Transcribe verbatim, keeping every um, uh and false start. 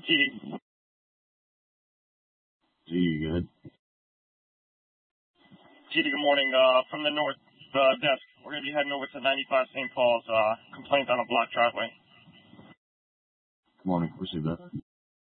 T D. G D, go ahead. G D, good morning. Uh, from the north uh, desk, we're going to be heading over to ninety-five Saint Paul's. Uh, complaint on a blocked driveway. Good morning. Receive that.